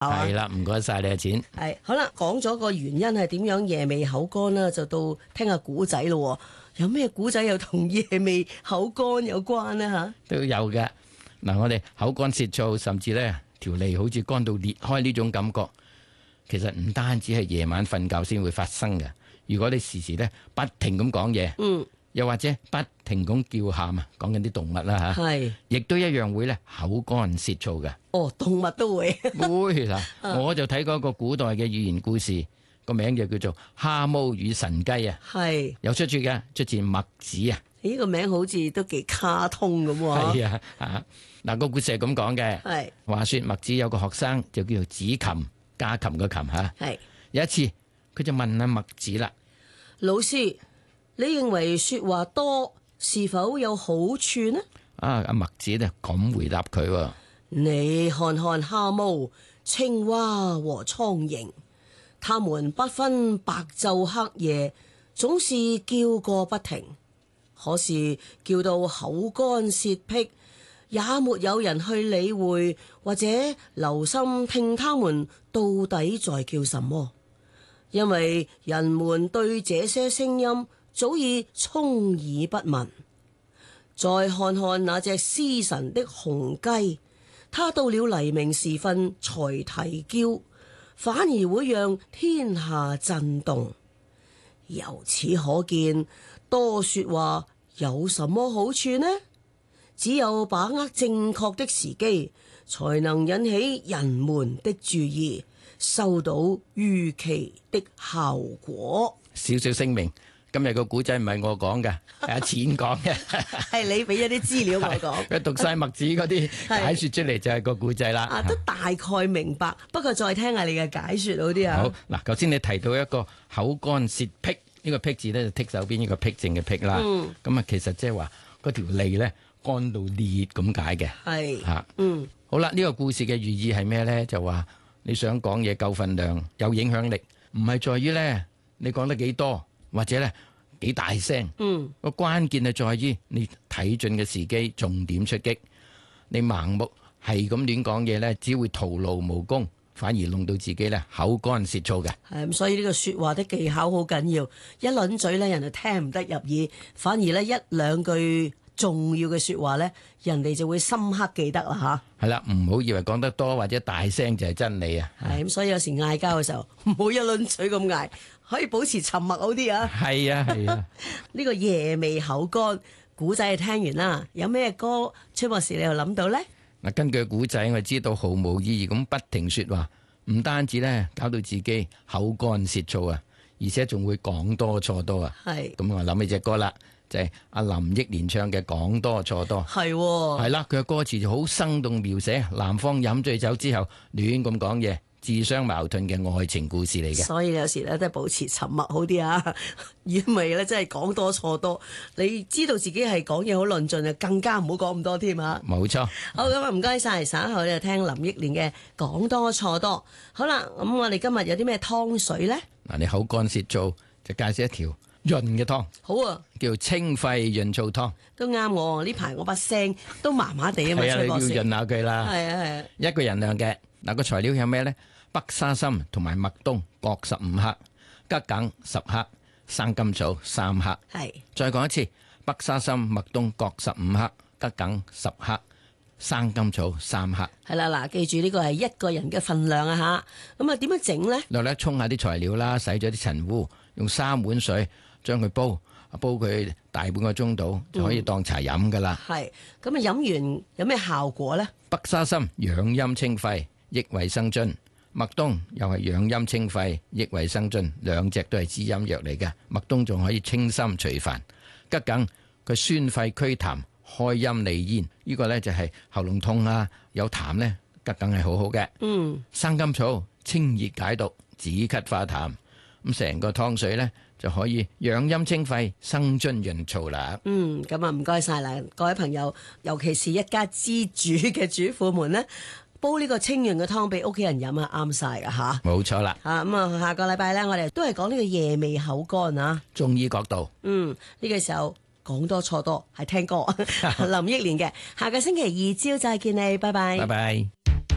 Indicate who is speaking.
Speaker 1: 係啦，唔該晒你嘅錢。
Speaker 2: 係好啦，講咗個原因係點樣夜味口乾啦，就到聽下古仔咯。有咩古仔又同夜味口乾有關呢？吓？
Speaker 1: 都有嘅。嗱，我哋口乾舌燥，甚至咧條脷好似乾到裂開呢種感覺，其實唔單止係夜晚瞓覺先會發生嘅。如果你時時咧不停咁講嘢，又或者不停咁叫喊啊，講緊啲動物啦吓，係，亦都一樣會咧口乾舌燥嘅。哦，
Speaker 2: 動物都會
Speaker 1: 會嗱，我就睇過一個古代嘅寓言故事，個名就叫做《蝦毛與神雞》啊，係有出處嘅，出自墨子啊。
Speaker 2: 呢個名好似都幾卡通咁喎。
Speaker 1: 係啊，嗱個故事係咁講嘅，係話說墨子有個學生就叫做子琴，家禽個琴吓，係有一次佢就問阿墨子啦，
Speaker 2: 老師，你認為說話多是否有好處呢？
Speaker 1: 阿墨子呢咁回答佢，
Speaker 2: 你看看蝦毛、青蛙和蒼蠅，他們不分白晝黑夜，總是叫個不停。可是叫到口乾舌僻，也沒有人去理會或者留心聽他們到底在叫什麼，因為人們對這些聲音早已充耳不聞。再看看那隻司晨的雄雞，它到了黎明時分才啼叫，反而會讓天下震動。由此可見，多說話有什麼好處呢？只有把握正確的時機，才能引起人們的注意，收到預期的效果。
Speaker 1: 少少聲明，今日個古仔唔係我講嘅，係阿錢講嘅，
Speaker 2: 係你俾一啲資料我講。
Speaker 1: 佢讀晒墨子嗰啲解說出嚟就係個古仔啦。
Speaker 2: 啊，都大概明白，不過再聽下你嘅解說好啲啊。
Speaker 1: 好嗱，頭先你提到一個口乾舌僻。呢個僻字咧就剔手邊呢個僻靜嘅僻啦，咁啊其實即係話嗰條脷咧乾到裂咁解嘅，係嚇，好啦，呢個故事嘅寓意係咩咧？就話你想講嘢夠份量，有影響力，唔係在於咧你講得幾多或者咧幾大聲，個關鍵係在於你睇準嘅時機，重點出擊。你盲目係咁亂講嘢咧，只會徒勞無功。反而弄到自己咧口乾舌燥嘅，係咁，所以呢個說話的技巧好緊要。一輪嘴咧，人就聽唔得入耳；反而咧一兩句重要嘅說話咧，人哋就會深刻記得啦吓。係啦，唔好以為講得多或者大聲就係真理啊。係咁，所以有時嗌交嘅時候，唔好一輪嘴咁嗌，可以保持沉默好啲啊。係啊係啊，呢個夜味口乾古仔聽完啦，有咩歌崔博士你又諗到咧？嗱，根據古仔，我知道毫無意義咁不停說話，唔單止咧搞到自己口乾舌燥啊，而且仲會講多錯多啊。係，咁我諗起隻歌啦，就係阿林憶蓮唱嘅《講多錯多》。係，係啦，佢嘅歌詞就好生動描寫男方飲醉酒之後亂咁講嘢，自相矛盾嘅愛情故事嚟嘅。所以有時咧都係保持沉默好啲啊，因為咧真係講多錯多，你知道自己係講嘢好論盡啊，更加唔好講咁多添啊。冇錯。好，咁啊唔該晒，稍後就聽林憶蓮嘅講多錯多。好啦，咁我哋今日有啲咩湯水咧？嗱，你口乾舌燥就介紹一條潤嘅湯。好啊，叫清肺潤燥湯。都啱我呢排我把聲都麻麻地啊嘛，崔博士。係啊，你要潤下佢啦。係啊係啊。一個人量嘅嗱，個材料有咩咧？北沙參同埋麥冬各15克，桔梗10克，生甘草3克。係，再講一次，北沙參、麥冬各15克，桔梗10克，生甘草3克。係啦，嗱，記住呢個係一個人嘅份量啊吓。咁啊，點樣整咧？落嚟沖下啲材料啦，洗咗啲塵污，用3碗水將佢煲佢大半個鐘度，就可以當茶飲噶啦。係，咁啊飲完有咩效果咧？北沙參養陰清肺，益胃生津。麥冬又係養陰清肺、益胃生津，兩隻都係滋陰藥嚟嘅。麥冬仲可以清心除煩，桔梗佢酸肺祛痰、開陰利咽，呢個呢就係喉嚨痛啊有痰呢，桔梗係好好嘅。生甘草清熱解毒、止咳化痰，咁成個湯水呢就可以養陰清肺、生津潤燥啦。咁啊唔該晒啦，各位朋友，尤其是一家之主嘅主婦們呢，煲呢個清潤嘅湯俾屋企人飲啊，啱晒噶吓，冇錯啦。咁啊，下個禮拜咧，我哋都係講呢個夜味口乾啊，中醫角度。呢個時候講多錯多，係聽歌。林憶蓮嘅，下個星期二朝再見你，拜拜。拜拜。